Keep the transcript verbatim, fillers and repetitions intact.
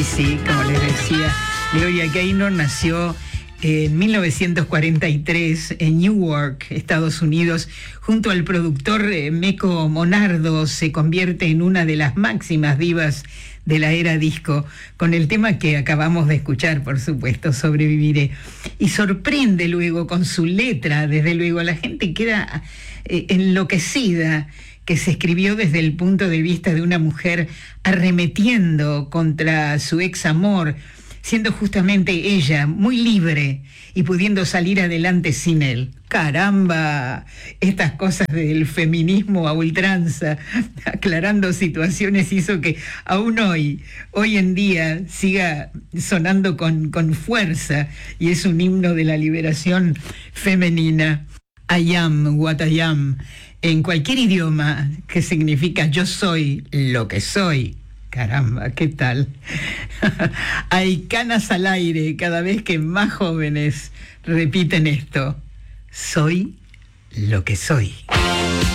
Sí, como les decía, Gloria Gaynor nació en mil novecientos cuarenta y tres en Newark, Estados Unidos. Junto al productor Meco Monardo se convierte en una de las máximas divas de la era disco, con el tema que acabamos de escuchar, por supuesto, Sobreviviré. Y sorprende luego con su letra, desde luego, la gente queda eh, enloquecida, que se escribió desde el punto de vista de una mujer arremetiendo contra su ex amor, siendo justamente ella muy libre y pudiendo salir adelante sin él. ¡Caramba! Estas cosas del feminismo a ultranza, aclarando situaciones, hizo que aún hoy, hoy en día, siga sonando con, con fuerza, y es un himno de la liberación femenina. I am what I am, en cualquier idioma, que significa yo soy lo que soy. Caramba, ¿qué tal? Hay canas al aire cada vez que más jóvenes repiten esto. Soy lo que soy.